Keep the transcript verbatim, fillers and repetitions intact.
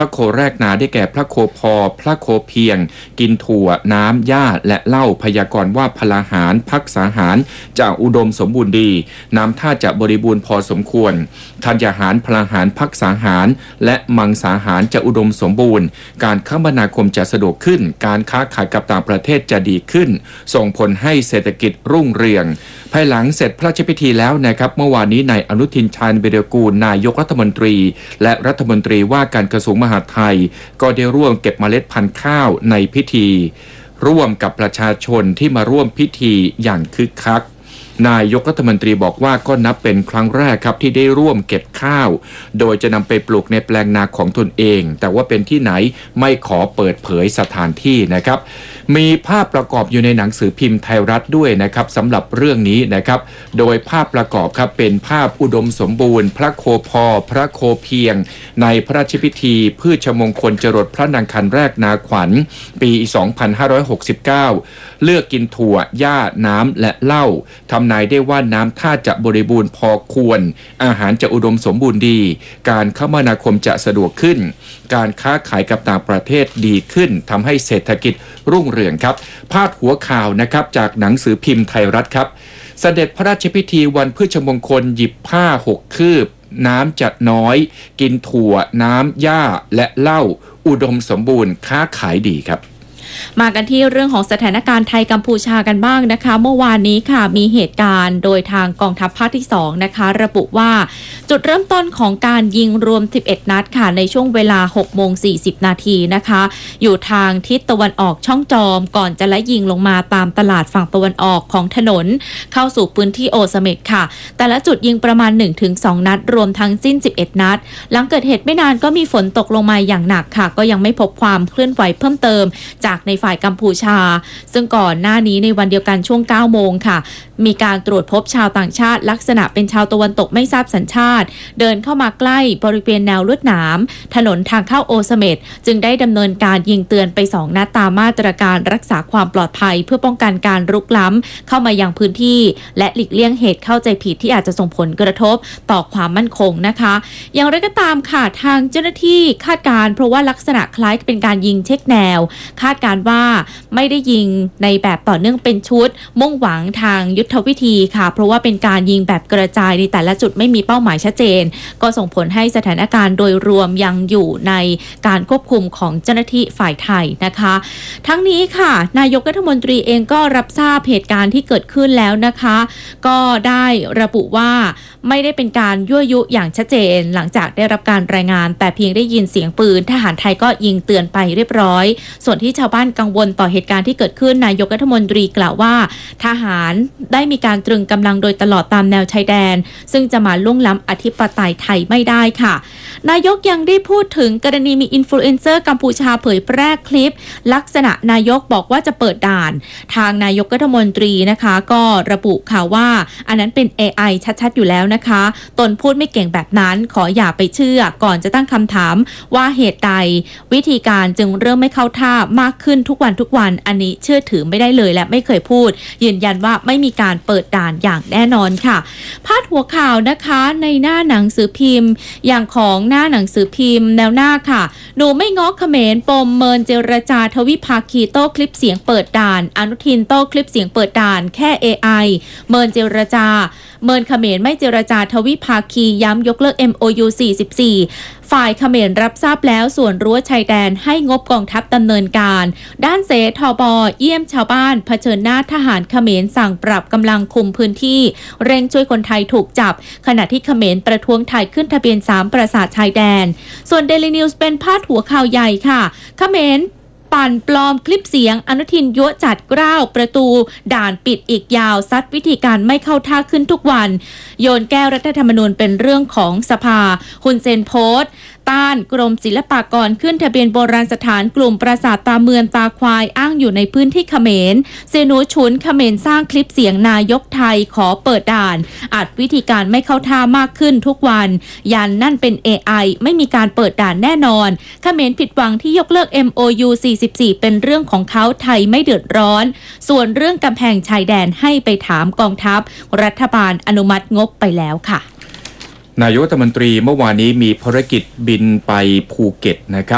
พระโคแรกนาได้แก่พระโคพอพระโคเพียงกินถั่วน้ำหญ้าและเหล้าพยากรณ์ว่าพลาหารพักษาหารจะอุดมสมบูรณ์ดีน้ำท่าจะบริบูรณ์พอสมควรธัญญาหารพลาหารพักษาหารและมังสาหารจะอุดมสมบูรณ์การคมนาคมจะสะดวกขึ้นการค้าขายกับต่างประเทศจะดีขึ้นส่งผลให้เศรษฐกิจรุ่งเรืองภายหลังเสร็จพระราชพิธีแล้วนะครับเมื่อวานนี้นายอนุทินชาญวิรากูลนายกรัฐมนตรีและรัฐมนตรีว่าการกระทรวงมหาดไทยก็ได้ร่วมเก็บเมล็ดพันธุ์ข้าวในพิธีร่วมกับประชาชนที่มาร่วมพิธีอย่างคึกคักนายกรัฐมนตรีบอกว่าก็นับเป็นครั้งแรกครับที่ได้ร่วมเก็บข้าวโดยจะนำไปปลูกในแปลงนาของตนเองแต่ว่าเป็นที่ไหนไม่ขอเปิดเผยสถานที่นะครับมีภาพประกอบอยู่ในหนังสือพิมพ์ไทยรัฐด้วยนะครับสำหรับเรื่องนี้นะครับโดยภาพประกอบครับเป็นภาพอุดมสมบูรณ์พระโคพอพระโคเพียงในพระราชพิธีพืชมงคลจรดพระนางคันแรกนาขวัญปีสองพันห้าร้อยหกสิบเก้าเลือกกินถั่วหญ้าน้ำและเหล้าทำนายได้ว่าน้ำท่าจะบริบูรณ์พอควรอาหารจะอุดมสมบูรณ์ดีการคมนาคมจะสะดวกขึ้นการค้าขายกับต่างประเทศดีขึ้นทำให้เศรษฐกิจรุ่งเรืองครับพาดหัวข่าวนะครับจากหนังสือพิมพ์ไทยรัฐครับเสด็จพระราชพิธีวันพฤชมงคลหยิบผ้าหกคืบน้ำจัดน้อยกินถั่วน้ำหญ้าและเหล้าอุดมสมบูรณ์ค้าขายดีครับมากันที่เรื่องของสถานการณ์ไทยกัมพูชากันบ้างนะคะเมื่อวานนี้ค่ะมีเหตุการณ์โดยทางกองทัพภาคที่สองนะคะระบุว่าจุดเริ่มต้นของการยิงรวมสิบเอ็ดนัดค่ะในช่วงเวลา หกโมงสี่สิบ นาทีนะคะอยู่ทางทิศตะวันออกช่องจอมก่อนจะไล่ยิงลงมาตามตลาดฝั่งตะวันออกของถนนเข้าสู่พื้นที่โอเสเม็ดค่ะแต่ละจุดยิงประมาณ หนึ่งถึงสอง นัดรวมทั้งสิ้นสิบเอ็ดนัดหลังเกิดเหตุไม่นานก็มีฝนตกลงมาอย่างหนักค่ะก็ยังไม่พบความเคลื่อนไหวเพิ่มเติมจากในฝ่ายกัมพูชาซึ่งก่อนหน้านี้ในวันเดียวกันช่วง เก้าโมงค่ะมีการตรวจพบชาวต่างชาติลักษณะเป็นชาวตะวันตกไม่ทราบสัญชาติเดินเข้ามาใกล้บริเวณแนวลวดหนามถนนทางเข้าโอเสเม็ดจึงได้ดำเนินการยิงเตือนไปสองนัดตามมาตรการรักษาความปลอดภัยเพื่อป้องกันการรุกล้ำเข้ามายังพื้นที่และหลีกเลี่ยงเหตุเข้าใจผิดที่อาจจะส่งผลกระทบต่อความมั่นคงนะคะอย่างไรก็ตามค่ะทางเจ้าหน้าที่คาดการเพราะว่าลักษณะคล้ายเป็นการยิงเช็คแนวคาดการว่าไม่ได้ยิงในแบบต่อเนื่องเป็นชุดมุ่งหวังทางยุทธวิธีค่ะเพราะว่าเป็นการยิงแบบกระจายในแต่ละจุดไม่มีเป้าหมายชัดเจนก็ส่งผลให้สถานการณ์โดยรวมยังอยู่ในการควบคุมของเจ้าหน้าที่ฝ่ายไทยนะคะทั้งนี้ค่ะนายกรัฐมนตรีเองก็รับทราบเหตุการณ์ที่เกิดขึ้นแล้วนะคะก็ได้ระบุว่าไม่ได้เป็นการยั่วยุอย่างชัดเจนหลังจากได้รับการรายงานแต่เพียงได้ยินเสียงปืนทหารไทยก็ยิงเตือนไปเรียบร้อยส่วนที่ชาวบ้านกังวลต่อเหตุการณ์ที่เกิดขึ้นนายกรัฐมนตรีกล่าวว่าทหารได้มีการตรึงกำลังโดยตลอดตามแนวชายแดนซึ่งจะมาล่วงล้ำอธิปไตยไทยไม่ได้ค่ะนายกยังได้พูดถึงกรณีมีอินฟลูเอนเซอร์กัมพูชาเผยแพร่คลิปลักษณะนายกบอกว่าจะเปิดด่านทางนายกรัฐมนตรีนะคะก็ระบุค่ะว่าอันนั้นเป็น เอ ไอ ชัดๆอยู่แล้วนะคะตนพูดไม่เก่งแบบนั้นขออย่าไปเชื่อก่อนจะตั้งคำถามว่าเหตุใดวิธีการจึงเริ่มไม่เข้าท่ามากขึ้นทุกวันทุกวันอันนี้เชื่อถือไม่ได้เลยและไม่เคยพูดยืนยันว่าไม่มีการเปิดด่านอย่างแน่นอนค่ะพาดหัวข่าวนะคะในหน้าหนังสือพิมพ์อย่างของหน้าหนังสือพิมพ์แนวหน้าค่ะหนูไม่ง้อเขมรปมเมินเจรจาทวิภาคีโต้คลิปเสียงเปิดด่านอนุทินโต้คลิปเสียงเปิดด่านแค่ เอ ไอ เมินเจรจาเมินเขมรไม่เจรจาทวิภาคีย้ำยกเลิก เอ็ม โอ ยู สี่สิบสี่ฝ่ายเขมรรับทราบแล้วส่วนรั้วชายแดนให้งบกองทัพดำเนินการด้านเสทบเยี่ยมชาวบ้านเผชิญหน้าทหารเขมรสั่งปรับกำลังคุมพื้นที่เร่งช่วยคนไทยถูกจับขณะที่เขมรประท้วงไทยขึ้นทะเบียนสามปราสาทชายแดนส่วน Daily News เป็นพาดหัวข่าวใหญ่ค่ะเขมรปั่นปลอมคลิปเสียงอนุทินยั่วจัดกล้าวประตูด่านปิดอีกยาวซัดวิธีการไม่เข้าท่าขึ้นทุกวันโยนแก้รัฐธรรมนูญเป็นเรื่องของสภาฮุนเซนโพสต์ต้านกรมศิลปากรขึ้นทะเบียนโบราณสถานกลุ่มปราสาทตาเมืองตาควายอ้างอยู่ในพื้นที่เขมรเซนูชุนเขมรสร้างคลิปเสียงนายกไทยขอเปิดด่านอัดวิธีการไม่เข้าท่ามากขึ้นทุกวันยันนั่นเป็น เอ ไอ ไม่มีการเปิดด่านแน่นอนเขมรผิดหวังที่ยกเลิก เอ็ม โอ ยู สี่สิบสี่เป็นเรื่องของเขาไทยไม่เดือดร้อนส่วนเรื่องกำแพงชายแดนให้ไปถามกองทัพรัฐบาลอนุมัติงบไปแล้วค่ะนายกรัฐมนตรีเมื่อวานนี้มีภารกิจบินไปภูเก็ตนะครับ